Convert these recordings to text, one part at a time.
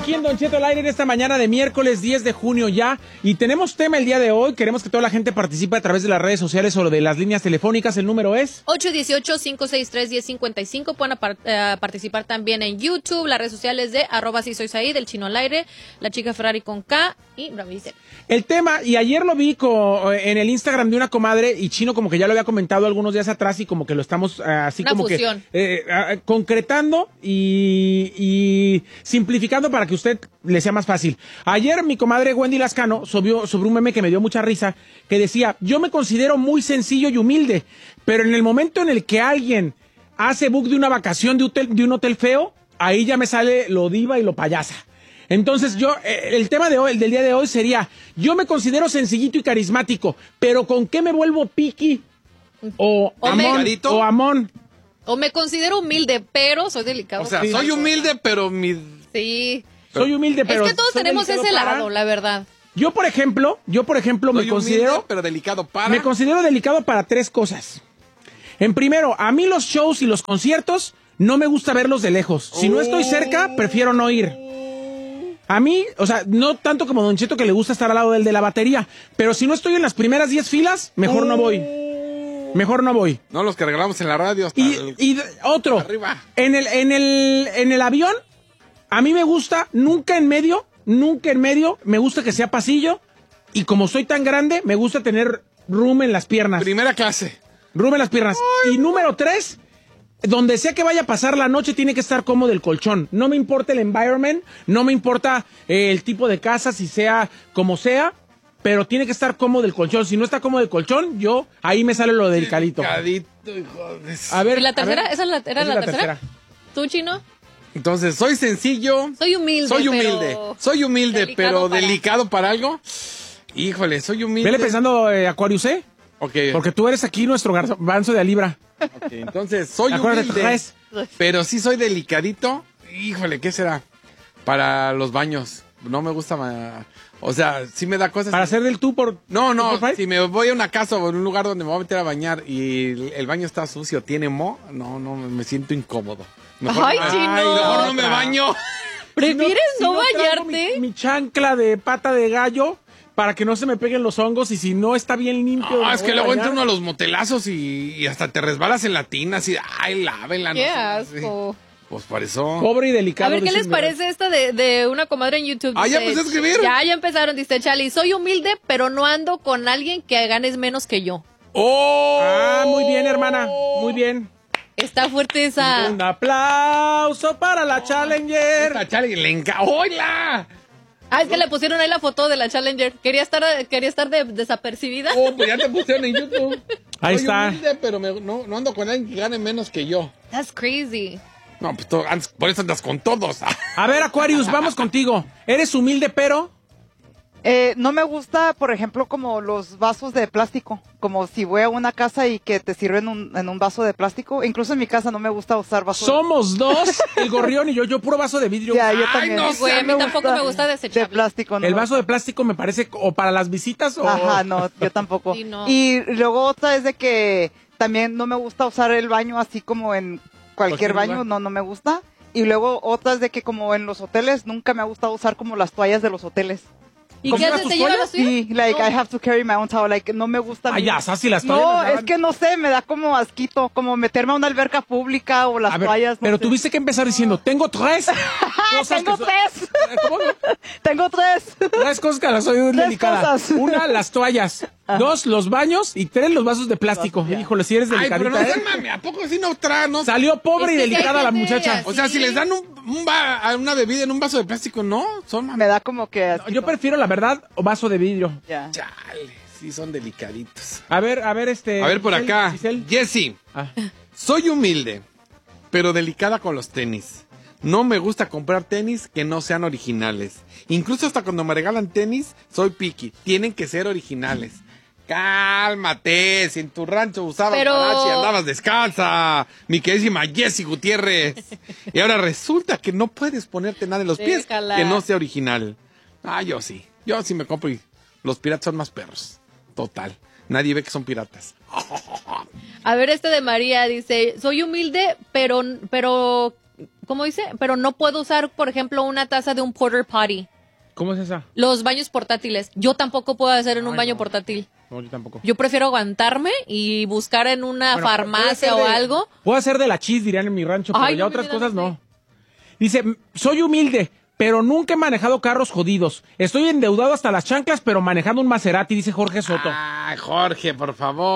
aquí en Don Cheto al aire en esta mañana de miércoles 10 de junio ya. Y tenemos tema el día de hoy. Queremos que toda la gente participe a través de las redes sociales o de las líneas telefónicas. El número es 818-563-1055. Pueden participar también en YouTube, las redes sociales de @sisoysaid, del Chino al aire, la chica Ferrari con K y Bravice. el tema. Y ayer lo vi en el Instagram de una comadre y Chino como que ya lo había comentado algunos días atrás y como que lo estamos así Una como fusión. que concretando y simplificando para que usted le sea más fácil. Ayer mi comadre Wendy Lascano subió sobre un meme que me dio mucha risa, que decía: yo me considero muy sencillo y humilde, pero en el momento en el que alguien hace book de una vacación de un hotel feo, ahí ya me sale lo diva y lo payasa. Entonces el tema de hoy, el del día de hoy sería: yo me considero sencillito y carismático, pero ¿con qué me vuelvo piqui? O amón. O me considero humilde, pero soy delicado. O sea, soy humilde, pero Sí. Soy humilde, pero Es que todos soy tenemos delicado ese para... lado, la verdad. Yo, por ejemplo, me considero... humilde, pero delicado para... Me considero delicado para tres cosas. En primero, a mí los shows y los conciertos no me gusta verlos de lejos. Si no estoy cerca, prefiero no ir. A mí, o sea, no tanto como Don Cheto, que le gusta estar al lado del de la batería, pero si no estoy en las primeras 10 filas, mejor no voy. Mejor no voy. No, los que regalamos en la radio. Hasta Otro, arriba. en el avión, a mí me gusta nunca en medio, me gusta que sea pasillo, y como soy tan grande, me gusta tener room en las piernas. Primera clase. Room en las piernas. Y número 3, donde sea que vaya a pasar la noche, tiene que estar cómodo el colchón. No me importa el environment, no me importa el tipo de casa, si sea como sea, pero tiene que estar cómodo el colchón. Si no está cómodo el colchón, ahí me sale lo delicadito. Delicadito, hijo de... A ver, ¿Y la tercera? a ver. ¿Esa era Esa la tercera? ¿Tú, Chino? Entonces, soy sencillo. Soy humilde, Soy humilde, delicado pero para... delicado para algo. Híjole, soy humilde. Vele pensando, Aquarius, ¿eh? Ok. Porque tú eres aquí nuestro garbanzo de a libra. Ok, entonces, soy Acuérdate, humilde, traes. pero sí soy delicadito. Híjole, ¿qué será? Para los baños. No me gusta... O sea, sí me da cosas... Para hacer del tú por... No, ¿por five? si me voy a una casa o a un lugar donde me voy a meter a bañar y el baño está sucio, tiene moho, no, me siento incómodo. Ay, Chino. Mejor no me baño. ¿Prefieres no traigo bañarte? mi chancla de pata de gallo para que no se me peguen los hongos, y si no está bien limpio... No, me es voy que a luego bañar. entra uno a los motelazos y hasta te resbalas en la tina, así, ay, lávenla. Qué no sé, asco. sí. Pues por eso... Pobre y delicado. A ver, ¿qué les dicen, parece esta de una comadre en YouTube? Ah, ya empecé a escribir. Ya empezaron, dice Chali. Soy humilde, pero no ando con alguien que ganes menos que yo. ¡Oh! Ah, muy bien, hermana. Muy bien. Está fuerte esa. Un aplauso para la Challenger. Esta Charlie le ¡Hola! Ah, es que le pusieron ahí la foto de la Challenger. Quería estar desapercibida. Oh, pues ya te pusieron en YouTube. Ahí Soy está. humilde, pero no ando con alguien que gane menos que yo. That's crazy. No, pues por eso andas con todos. A ver, Aquarius, vamos contigo. Eres humilde, pero... No me gusta, por ejemplo, como los vasos de plástico. Como si voy a una casa y que te sirven en un vaso de plástico. Incluso en mi casa no me gusta usar vasos. Somos dos, el gorrión y yo puro vaso de vidrio. Ya, yo Ay, también. no, Güey, a mí tampoco me gusta de desechable. plástico. No El me vaso de plástico me parece o para las visitas o... Ajá, no, yo tampoco. Sí, no. Y luego otra es de que también no me gusta usar el baño así como en cualquier baño, lugar. no me gusta. Y luego otra es de que como en los hoteles nunca me ha gustado usar como las toallas de los hoteles. ¿Y ¿Cómo qué eras haces? tus ¿Te llevan toallas? las tuyas? Sí, like I have to carry my own towel, like no me gusta. Ay, ya, Sassy, las toallas No, las daban. es que no sé, me da como asquito, como meterme a una alberca pública o las A ver, toallas. no pero sé. tuviste que empezar diciendo, tengo tres cosas Tengo que son- tres. ¿Cómo? Tengo tres. Tres cosas que las soy muy Tres delicadas. cosas. Una, las toallas. Dos, los baños. Y tres, los vasos de plástico. Ya. Híjole, si eres Ay, pero no delicadita, ¿eh? sean mami, ¿a poco así no traen? No? Salió pobre y Es que delicada hay la gente muchacha. así. O sea, si les dan una bebida en un vaso de plástico, no, son mami. Me da como que asquito. Yo prefiero, la verdad, vaso de vidrio. Ya. Chale, sí son delicaditos. A ver, A ver por Giselle, acá. Giselle. Jessy, Ah. soy humilde, pero delicada con los tenis. No me gusta comprar tenis que no sean originales. Incluso hasta cuando me regalan tenis, soy picky. Tienen que ser originales. Cálmate, si en tu rancho usabas Pero- guarache y andabas descalza, mi queridísima Jessy Gutiérrez. Y ahora resulta que no puedes ponerte nada en los pies Déjala. que no sea original. Ah, yo sí me compro y los piratas son más perros. Total, nadie ve que son piratas. A ver, este de María dice, soy humilde, pero ¿cómo dice? Pero no puedo usar, por ejemplo, una taza de un porter potty. ¿Cómo es esa? Los baños portátiles. Yo tampoco puedo hacer en un baño portátil. No, yo tampoco. Yo prefiero aguantarme y buscar en una Bueno, farmacia o algo. Puedo hacer de la chis, dirían en mi rancho, pero Ay, ya no, otras mi vida, cosas no sé. no. Dice, soy humilde, pero nunca he manejado carros jodidos. Estoy endeudado hasta las chanclas, pero manejando un Maserati, dice Jorge Soto. Ay, Jorge, por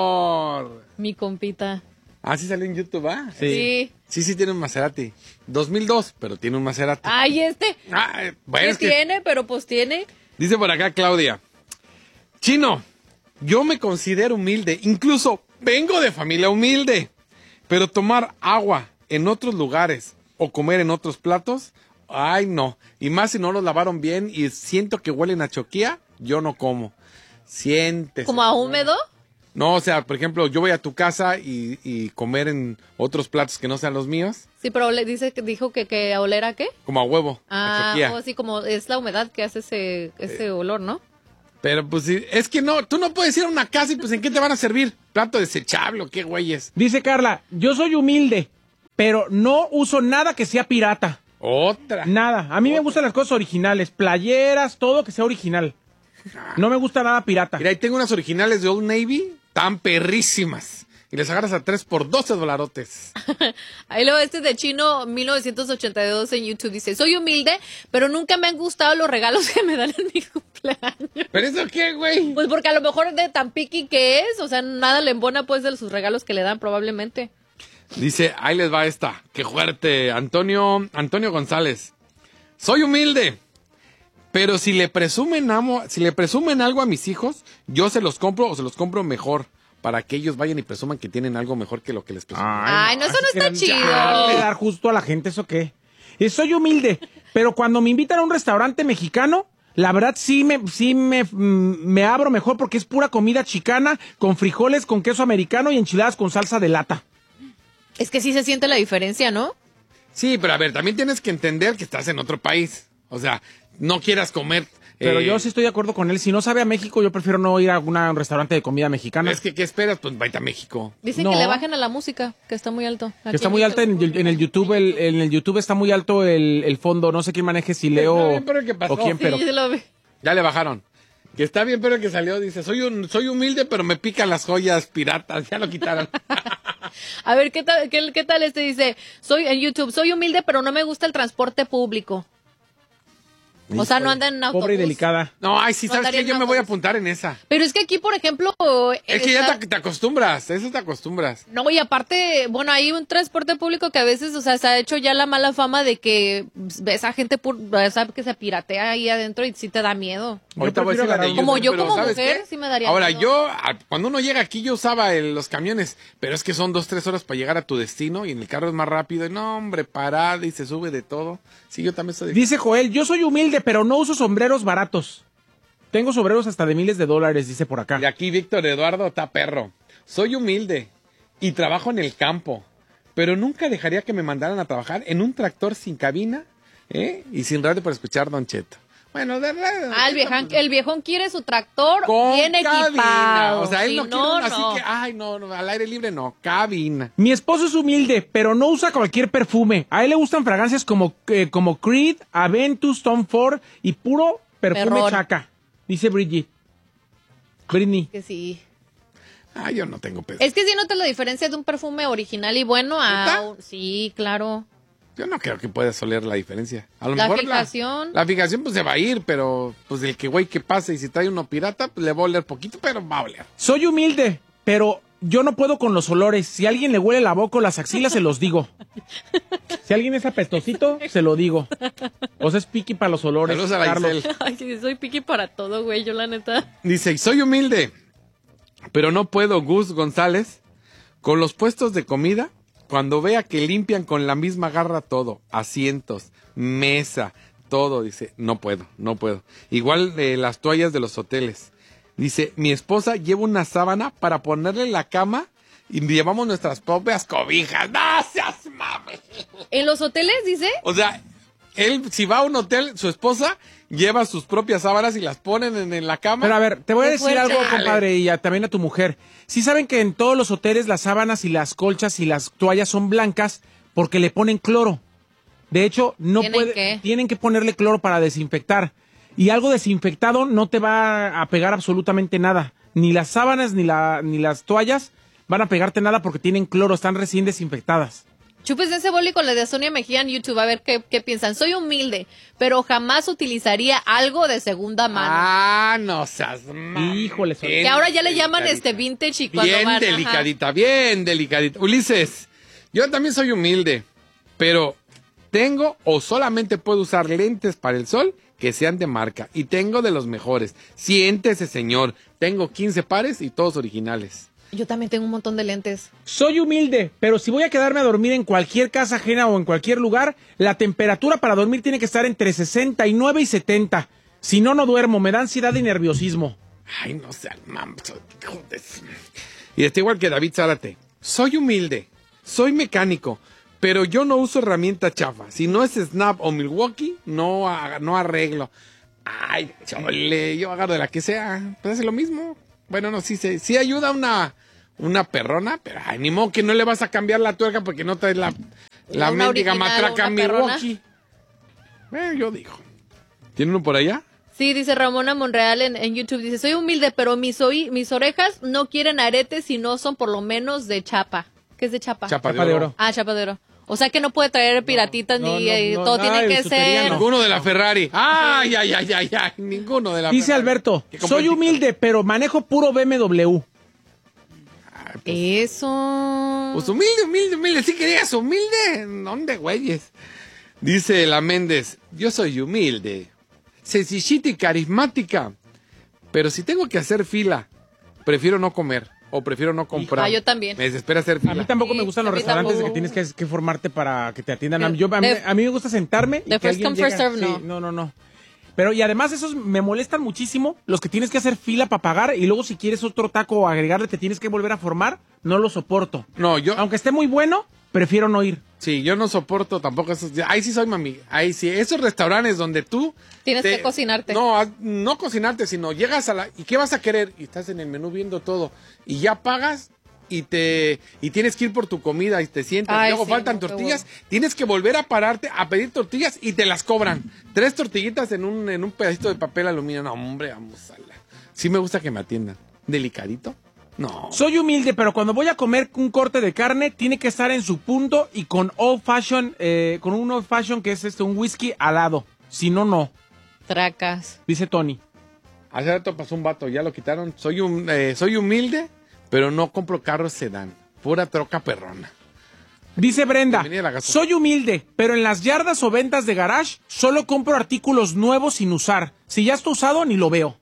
favor. Mi compita. Ah, sí salió en YouTube, ¿ah? Sí. Sí, tiene un Maserati. 2002, pero tiene un Maserati. Ay, Bueno, ¿qué es que tiene? Pero pues tiene. dice por acá Claudia. Chino, yo me considero humilde. Incluso vengo de familia humilde. Pero tomar agua en otros lugares o comer en otros platos, ay no. Y más si no los lavaron bien y siento que huelen a choquía, yo no como. Siéntese. ¿Como a húmedo? No, o sea, por ejemplo, yo voy a tu casa y comer en otros platos que no sean los míos, Sí, pero le dijo que a oler a qué? como a huevo, a choquía. O así como es la humedad que hace ese olor, ¿no? Pero pues sí, es que no, tú no puedes ir a una casa y pues ¿en qué te van a servir? ¿Plato desechable o qué güeyes? Dice Carla, yo soy humilde, pero no uso nada que sea pirata. Otra. Nada. A mí me gustan las cosas originales, playeras, todo que sea original. No me gusta nada pirata. Mira, ahí tengo unas originales de Old Navy, tan perrísimas. Y les agarras a 3 por $12. Ahí luego de Chino 1982 en YouTube dice, soy humilde, pero nunca me han gustado los regalos que me dan en mi cumpleaños. ¿Pero eso qué, güey? Pues porque a lo mejor de tan piqui que es, o sea, nada le embona pues de sus regalos que le dan probablemente. Dice, ahí les va esta. Qué fuerte. Antonio González. Soy humilde. Pero si le presumen algo a mis hijos, yo se los compro o se los compro mejor. Para que ellos vayan y presuman que tienen algo mejor que lo que les presumen. Ay, no, eso no está ¿Quieren chido. darle dar justo a la gente, ¿eso qué? Soy humilde, pero cuando me invitan a un restaurante mexicano, la verdad sí me abro mejor porque es pura comida chicana, con frijoles, con queso americano y enchiladas con salsa de lata. Es que sí se siente la diferencia, ¿no? Sí, pero a ver, también tienes que entender que estás en otro país. O sea, no quieras comer. Pero yo sí estoy de acuerdo con él. Si no sabe a México, yo prefiero no ir a un restaurante de comida mexicana. Es que, ¿qué esperas? Pues vete a México. Dicen No. que le bajen a la música, que está muy alto. Que está muy alta en el YouTube. En el YouTube está muy alto el fondo. No sé quién maneje, si Leo Está bien, pero ¿qué pasó? o quién, pero... Sí, yo lo vi. Ya le bajaron. Que está bien, pero el que salió dice, soy humilde, pero me pican las joyas piratas. Ya lo quitaron. A ver, ¿qué tal dice? En YouTube, soy humilde, pero no me gusta el transporte público. O sea, no andan en autobús. Pobre y delicada. No, ay, sí, No ¿sabes andaría qué? Yo en me voy a autobús. apuntar en esa. Pero es que aquí, por ejemplo... Es que ya te acostumbras, eso te acostumbras. No, y aparte, bueno, hay un transporte público que a veces, o sea, se ha hecho ya la mala fama de que ves a gente que se piratea ahí adentro y sí te da miedo. Ahorita voy a decir la de agarrar- YouTube, Como yo pero como ¿sabes mujer, qué? sí me daría Ahora, miedo. cuando uno llega aquí, yo usaba los camiones, pero es que son 2-3 horas para llegar a tu destino y en el carro es más rápido. Y no, hombre, parada y se sube de todo. Sí, yo también soy de... Dice Joel, yo soy humilde, pero no uso sombreros baratos. Tengo sombreros hasta de miles de dólares, dice por acá. Y aquí Víctor Eduardo está perro. Soy humilde y trabajo en el campo, pero nunca dejaría que me mandaran a trabajar en un tractor sin cabina, y sin radio para escuchar Don Cheto. Bueno, de verdad. El viejón quiere su tractor con bien cabina. equipado. O sea, él Si no quiere no, así no. que, ay, no, al aire libre no, cabina. Mi esposo es humilde, pero no usa cualquier perfume. A él le gustan fragancias como Creed, Aventus, Tom Ford y puro perfume Perrón. chaca, dice Britney. Que sí. Ah, yo no tengo peso. Es que sí notas la diferencia de un perfume original y bueno a... ¿Neta? Sí, claro. Yo no creo que puedas oler la diferencia. A lo La mejor fijación. La fijación pues se va a ir, pero pues el que güey que pase y si trae uno pirata, pues le va a oler poquito, pero va a oler. Soy humilde, pero yo no puedo con los olores. Si a alguien le huele la boca o las axilas, se los digo. Si alguien es apestosito, se lo digo. O sea, es piqui para los olores. Saludos a la Carlos. Isel. Ay, sí, soy piqui para todo, güey, yo la neta. Dice, y soy humilde, pero no puedo, Gus González, con los puestos de comida, cuando vea que limpian con la misma garra todo, asientos, mesa, todo, dice, no puedo. Igual las toallas de los hoteles. Dice, mi esposa lleva una sábana para ponerle en la cama y llevamos nuestras propias cobijas. ¡No seas mame! ¿En los hoteles, dice? O sea, él, si va a un hotel, su esposa lleva sus propias sábanas y las ponen en la cama. Pero a ver, te voy a Qué decir fuerte. algo, compadre, y también a tu mujer. Sí saben que en todos los hoteles las sábanas y las colchas y las toallas son blancas porque le ponen cloro. De hecho, tienen que ponerle cloro para desinfectar. Y algo desinfectado no te va a pegar absolutamente nada. Ni las sábanas ni las toallas van a pegarte nada porque tienen cloro, están recién desinfectadas. Chupes ese boli con la de Sonia Mejía en YouTube, a ver qué piensan. Soy humilde, pero jamás utilizaría algo de segunda mano. Ah, no seas mal. Híjole, Sonia. Que ahora ya le llaman vintage y cuando bien van, delicadita, bien delicadita. Ulises, yo también soy humilde, pero tengo o solamente puedo usar lentes para el sol que sean de marca. Y tengo de los mejores. Siéntese, señor. Tengo 15 pares y todos originales. Yo también tengo un montón de lentes. Soy humilde, pero si voy a quedarme a dormir en cualquier casa ajena o en cualquier lugar, la temperatura para dormir tiene que estar entre 69 y 70. Si no, no duermo. Me da ansiedad y nerviosismo. Ay, no sé, mamá. Y está igual que David Zárate. Soy humilde, soy mecánico, pero yo no uso herramienta chafa. Si no es Snap o Milwaukee, no arreglo. Ay, chole, yo agarro de la que sea. Pues hace lo mismo. Bueno, no, sí ayuda una perrona, pero ay, ni modo que no le vas a cambiar la tuerca porque no traes la mendiga matraca Milwaukee. Yo digo. ¿Tiene uno por allá? Sí, dice Ramona Monreal en YouTube, dice, soy humilde, pero mis orejas no quieren aretes si no son por lo menos de chapa. ¿Qué es de chapa? Chapa de oro. Ah, chapa de oro. O sea que no puede traer piratitas todo tiene que ser... Ninguno de la Ferrari. Ay, ninguno de la Dice Ferrari. Alberto, soy humilde, pero manejo puro BMW. Eso... Pues humilde. ¿Sí querías humilde? ¿Dónde, güeyes? Dice la Méndez, yo soy humilde, sencillita y carismática, pero si tengo que hacer fila, prefiero no comer. O prefiero no comprar. Ah, yo también. Me desespera hacer fila. A mí tampoco me gustan los restaurantes de que tienes que formarte para que te atiendan. A mí me gusta sentarme y que first alguien come, first llegue. serve, Sí, no. Pero y además esos me molestan muchísimo, los que tienes que hacer fila para pagar y luego si quieres otro taco o agregarle te tienes que volver a formar, no lo soporto. No, aunque esté muy bueno, prefiero no ir. Sí, yo no soporto tampoco esos. Ahí sí soy mami. Ahí sí, esos restaurantes donde tú tienes que cocinarte. No cocinarte, sino llegas ¿y qué vas a querer? Y estás en el menú viendo todo y ya pagas y tienes que ir por tu comida y te sientas. Ay, y luego sí, faltan tortillas, tienes que volver a pararte a pedir tortillas y te las cobran. 3 tortillitas en un pedacito de papel aluminio. No, hombre, vamos a la. Sí me gusta que me atiendan. Delicadito. No. Soy humilde, pero cuando voy a comer un corte de carne, tiene que estar en su punto y con old fashion, con un old fashion que es un whisky al lado. Si no, no. Tracas. Dice Tony. Hace rato pasó un vato, ya lo quitaron. Soy humilde, pero no compro carros sedán. Pura troca perrona. Dice Brenda, Bienvenida a la casa. soy humilde, pero en las yardas o ventas de garage solo compro artículos nuevos sin usar. Si ya está usado, ni lo veo.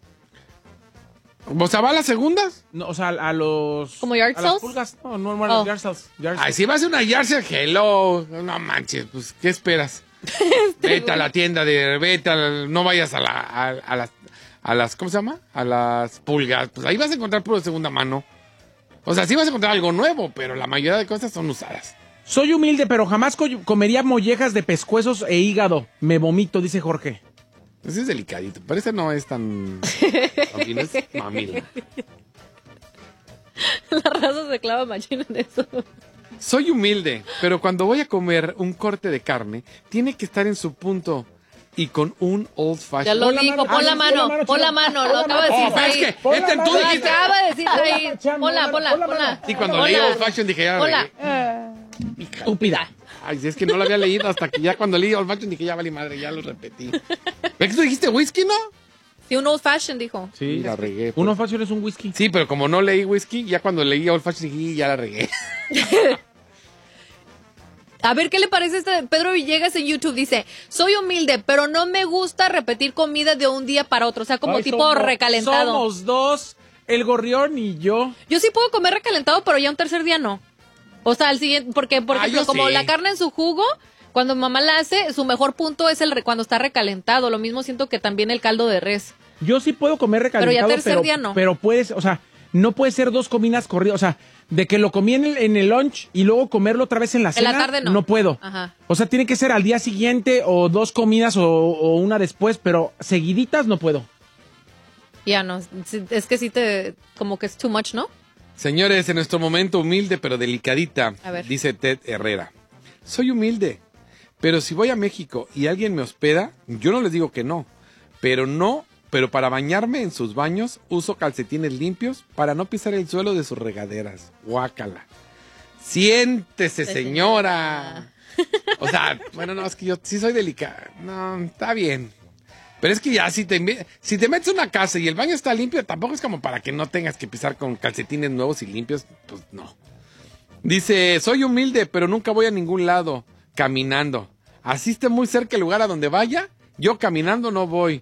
O sea, ¿va a las segundas? No, o sea, a los... ¿Como yard a las sales? pulgas. No, a los yard sales. Ay, si vas a una yard sale, hello. No manches, pues, ¿qué esperas? Vete a la tienda no vayas a las, ¿cómo se llama? A las pulgas. Pues ahí vas a encontrar puro de segunda mano. O sea, sí vas a encontrar algo nuevo, pero la mayoría de cosas son usadas. Soy humilde, pero jamás comería mollejas de pescuezos e hígado. Me vomito, dice Jorge. Ese es delicadito. Parece no es tan... También es mamila. La raza se clava machina en eso. Soy humilde, pero cuando voy a comer un corte de carne, tiene que estar en su punto y con un old fashion. Ya lo dijo, pon la mano, lo acaba de decir. Es que tú Lo dijiste... acaba de decir ahí. Ponla. Y cuando leí old fashion dije, ya la regué. Estúpida. Ay, si es que no lo había leído hasta que ya cuando leí old fashion dije, ya vale madre, ya lo repetí. ¿Ves que tú dijiste whisky, no? Sí, un old fashion, dijo. Sí, la regué. Un old fashion es un whisky. Sí, pero como no leí whisky, ya cuando leí old fashion dije, ya la regué. A ver, ¿qué le parece Pedro Villegas en YouTube? Dice, soy humilde, pero no me gusta repetir comida de un día para otro. O sea, como tipo recalentado. Somos dos, el gorrión y yo. Yo sí puedo comer recalentado, pero ya un tercer día no. O sea, al siguiente, porque por ejemplo, como sí. la carne en su jugo, cuando mamá la hace, su mejor punto es cuando está recalentado. Lo mismo siento que también el caldo de res. Yo sí puedo comer recalentado, Pero ya tercer día no. Pero puedes, o sea, no puede ser 2 comidas corridas. O sea, de que lo comí en el lunch y luego comerlo otra vez en la cena. En la tarde no. No puedo. Ajá. O sea, tiene que ser al día siguiente o 2 comidas o una después, pero seguiditas no puedo. Ya no, es que sí como que es too much, ¿no? Señores, en nuestro momento humilde pero delicadita, A ver. dice Ted Herrera. Soy humilde, Pero si voy a México y alguien me hospeda, yo no les digo que no. Pero para bañarme en sus baños, uso calcetines limpios para no pisar el suelo de sus regaderas. Guácala. Siéntese, señora. O sea, bueno, no, es que yo sí soy delicada. No, está bien. Pero es que ya, si te metes a una casa y el baño está limpio, tampoco es como para que no tengas que pisar con calcetines nuevos y limpios. Pues no. Dice, soy humilde, pero nunca voy a ningún lado caminando. Así esté muy cerca el lugar a donde vaya, yo caminando no voy.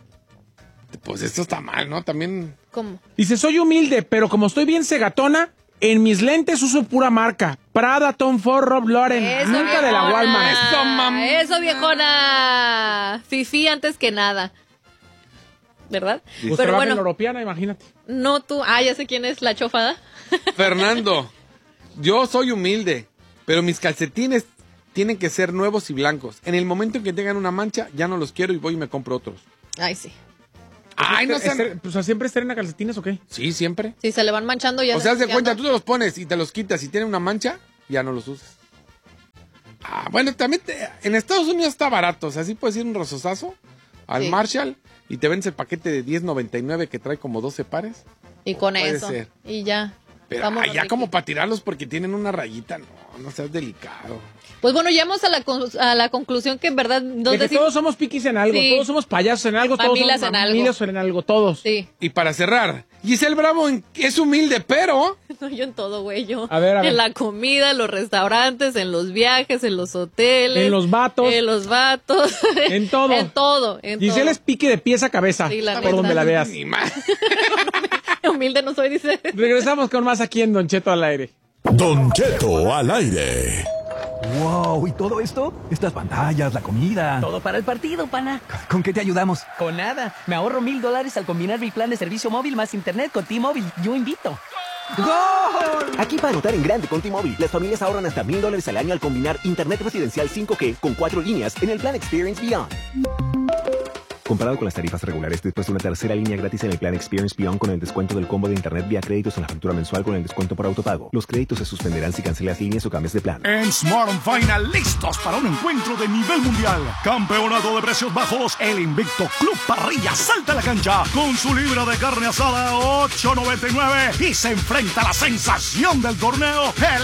Pues esto está mal, ¿no? También... ¿Cómo? Dice, soy humilde, pero como estoy bien cegatona, en mis lentes uso pura marca. Prada, Tom Ford, Ralph Lauren. Eso, Nunca de la viejona. Walmart. Eso, mamá. Eso, viejona. Fifí antes que nada. ¿Verdad? Pues Pero trabaja en la bueno, europeana, imagínate. no tú. Ah, ya sé quién es la chofada. Fernando, yo soy humilde, pero mis calcetines tienen que ser nuevos y blancos. En el momento en que tengan una mancha, ya no los quiero y voy y me compro otros. Ay, sí. Ay, no sé. Pues siempre estrena calcetines, ¿o qué? Sí, siempre. Si se le van manchando ya. O sea, haz de ya cuenta, no. tú te los pones y te los quitas y tienen una mancha, ya no los usas. Ah, bueno, también en Estados Unidos está barato. O sea, sí puedes ir un rososazo al Sí. Marshall y te vendes el paquete de $10.99 que trae como 12 pares. Y con Puede eso. ser. Y ya. Pero Vámonos, ya Ricky. como para tirarlos porque tienen una rayita, no seas delicado. Pues bueno, llegamos a la conclusión que en verdad De que todos somos piquis en algo, Sí. todos somos payasos en algo, todos Mamilas somos en algo. mamilas en algo, todos. Sí. Y para cerrar, Giselle Bravo es humilde, pero... No, yo en todo, güey. Yo. A ver. En la comida, en los restaurantes, en los viajes, en los hoteles. En los vatos. En los vatos. En todo. En todo. En Giselle todo. es pique de pies a cabeza, Sí, la por neta. donde la veas. Ni más. Humilde no soy, dice. Regresamos con más aquí en Don Cheto al aire. Don Cheto al aire. Wow, ¿y todo esto? Estas pantallas, la comida. Todo para el partido, pana. ¿Con qué te ayudamos? Con nada. Me ahorro $1,000 al combinar mi plan de servicio móvil más internet con T-Mobile. Yo invito. Aquí para anotar en grande con T-Mobile, las familias ahorran hasta $1,000 al año al combinar internet residencial 5G con 4 líneas en el plan Experience Beyond. Comparado con las tarifas regulares, después de una tercera línea gratis en el plan Experience Beyond con el descuento del combo de internet vía créditos en la factura mensual con el descuento por autopago. Los créditos se suspenderán si cancelas líneas o cambias de plan. En Smart Final, listos para un encuentro de nivel mundial. Campeonato de precios bajos. El invicto Club Parrilla salta a la cancha con su libra de carne asada a $8.99 y se enfrenta a la sensación del torneo, el